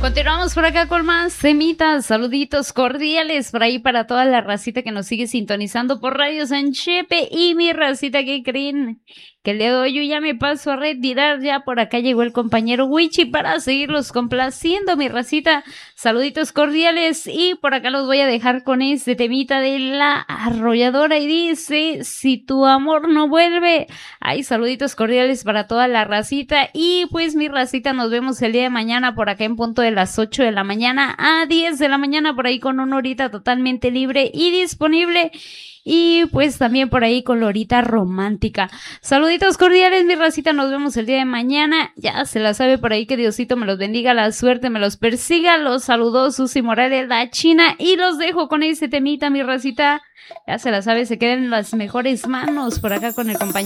Continuamos por acá con más semitas, saluditos cordiales por ahí para toda la racita que nos sigue sintonizando por Radio San Chepe y mi racita que creen que el día de hoy yo ya me paso a retirar, ya por acá llegó el compañero Wichi para seguirlos complaciendo, mi racita, saluditos cordiales y por acá los voy a dejar con este temita de La Arrolladora y dice, si tu amor no vuelve, ay, saluditos cordiales para toda la racita y pues mi racita nos vemos el día de mañana por acá en punto de las 8 de la mañana a 10 de la mañana por ahí con una horita totalmente libre y disponible. Y pues también por ahí con la horita romántica. Saluditos cordiales, mi racita. Nos vemos el día de mañana. Ya se la sabe por ahí que Diosito me los bendiga, la suerte me los persiga. Los saludó Susi Morales, la China. Y los dejo con ese temita, mi racita. Ya se la sabe, se queden en las mejores manos por acá con el compañero.